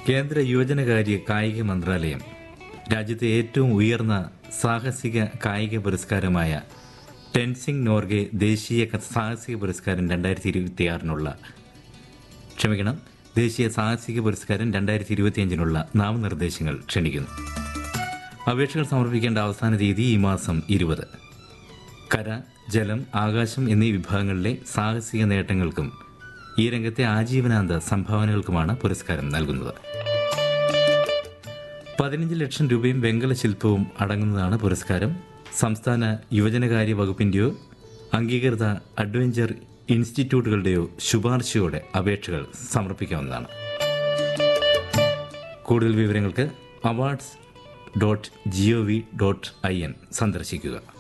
കേന്ദ്ര യുവജനകാര്യ കായിക മന്ത്രാലയം രാജ്യത്തെ ഏറ്റവും ഉയർന്ന സാഹസിക കായിക പുരസ്കാരമായ ടെൻസിംഗ് നോർഗെ ദേശീയ സാഹസിക പുരസ്കാരം 2026 ദേശീയ സാഹസിക പുരസ്കാരം 2025 നാമനിർദ്ദേശങ്ങൾ ക്ഷണിക്കുന്നു. അപേക്ഷകൾ സമർപ്പിക്കേണ്ട അവസാന തീയതി ഈ മാസം 20. കര, ജലം, ആകാശം എന്നീ വിഭാഗങ്ങളിലെ സാഹസിക നേട്ടങ്ങൾക്കും ഈ രംഗത്തെ ആജീവനാന്ത സംഭാവനകൾക്കുമാണ് പുരസ്കാരം നൽകുന്നത്. 15 ലക്ഷം രൂപയും വെങ്കല ശില്പവും അടങ്ങുന്നതാണ് പുരസ്കാരം. സംസ്ഥാന യുവജനകാര്യ വകുപ്പിൻ്റെയോ അംഗീകൃത അഡ്വഞ്ചർ ഇൻസ്റ്റിറ്റ്യൂട്ടുകളുടെയോ ശുപാർശയോടെ അപേക്ഷകൾ സമർപ്പിക്കാവുന്നതാണ്. കൂടുതൽ വിവരങ്ങൾക്ക് awards.gov.in സന്ദർശിക്കുക.